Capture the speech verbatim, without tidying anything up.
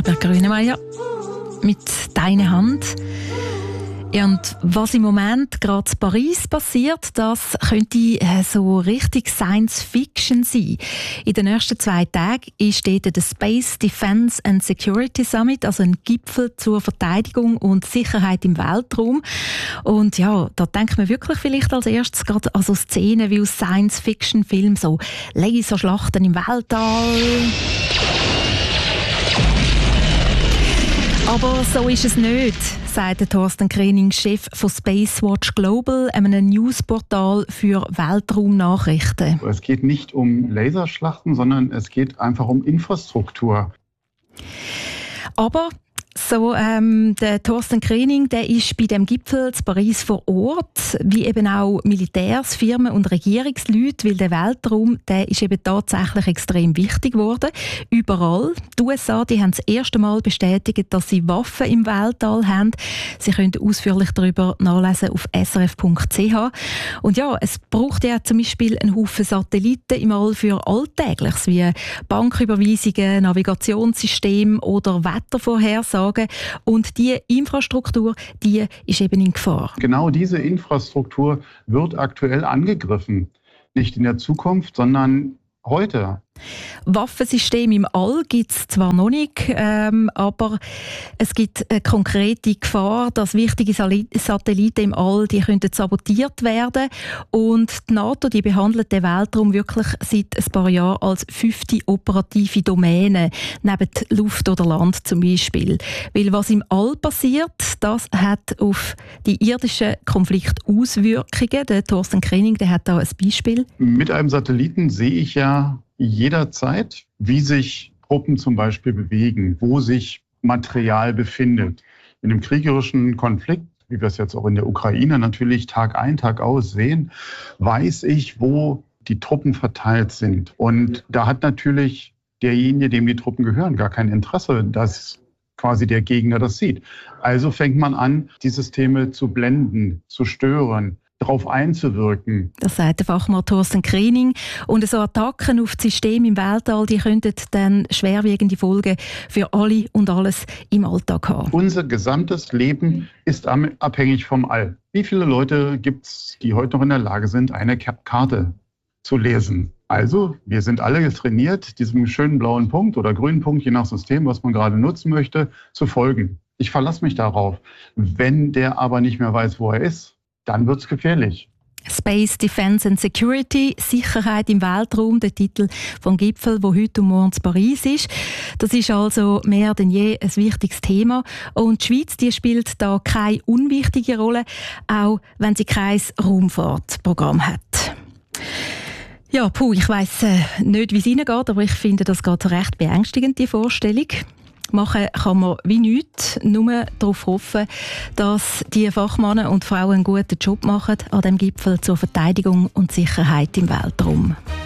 Herbert Grönemeyer mit «Deine Hand». Ja, und was im Moment gerade in Paris passiert, das könnte äh, so richtig Science-Fiction sein. In den nächsten zwei Tagen ist dort der Space Defence and Security Summit, also ein Gipfel zur Verteidigung und Sicherheit im Weltraum. Und ja, da denkt man wirklich vielleicht als erstes gerade an so Szenen wie aus Science-Fiction-Filmen, so Laserschlachten im Weltall. Aber so ist es nicht, sagt Thorsten Krening, Chef von Spacewatch Global, einem Newsportal für Weltraumnachrichten. Es geht nicht um Laserschlachten, sondern es geht einfach um Infrastruktur. Aber so, ähm, der Thorsten Krening, der ist bei dem Gipfel in Paris vor Ort, wie eben auch Militärs, Firmen und Regierungsleute, weil der Weltraum, der ist eben tatsächlich extrem wichtig geworden. Überall. Die U S A, die haben das erste Mal bestätigt, dass sie Waffen im Weltall haben. Sie können ausführlich darüber nachlesen auf s r f punkt c h. Und ja, es braucht ja zum Beispiel einen Haufen Satelliten im All für Alltägliches, wie Banküberweisungen, Navigationssysteme oder Wettervorhersagen. Und diese Infrastruktur, die ist eben in Gefahr. Genau diese Infrastruktur wird aktuell angegriffen. Nicht in der Zukunft, sondern heute. Waffensysteme im All gibt es zwar noch nicht, ähm, aber es gibt eine konkrete Gefahr, dass wichtige Satelliten im All die könnten sabotiert werden. Und die NATO die behandelt den Weltraum wirklich seit ein paar Jahren als fünfte operative Domäne, neben Luft oder Land zum Beispiel. Weil was im All passiert, das hat auf die irdischen Konflikte Auswirkungen. Der Thorsten Krening, der hat da ein Beispiel. Mit einem Satelliten sehe ich ja jederzeit, wie sich Truppen zum Beispiel bewegen, wo sich Material befindet. In einem kriegerischen Konflikt, wie wir es jetzt auch in der Ukraine natürlich Tag ein, Tag aus sehen, weiß ich, wo die Truppen verteilt sind. Und da hat natürlich derjenige, dem die Truppen gehören, gar kein Interesse, dass quasi der Gegner das sieht. Also fängt man an, die Systeme zu blenden, zu stören, darauf einzuwirken. Das sagt der Fachmann Thorsten Krening. Und so Attacken auf das System im Weltall, die könnten dann schwerwiegende Folgen für alle und alles im Alltag haben. Unser gesamtes Leben ist abhängig vom All. Wie viele Leute gibt es, die heute noch in der Lage sind, eine Karte zu lesen? Also, wir sind alle trainiert, diesem schönen blauen Punkt oder grünen Punkt, je nach System, was man gerade nutzen möchte, zu folgen. Ich verlasse mich darauf. Wenn der aber nicht mehr weiß, wo er ist, dann wird es gefährlich. Space Defence and Security, Sicherheit im Weltraum, der Titel vom Gipfel, wo heute und morgen in Paris ist. Das ist also mehr denn je ein wichtiges Thema. Und die Schweiz, die spielt da keine unwichtige Rolle, auch wenn sie kein Raumfahrtprogramm hat. Ja, puh, ich weiss äh, nicht, wie es Ihnen geht, aber ich finde das geht recht beängstigend, die Vorstellung. Machen kann man wie nichts, nur darauf hoffen, dass die Fachmänner und Frauen einen guten Job machen an dem Gipfel zur Verteidigung und Sicherheit im Weltraum.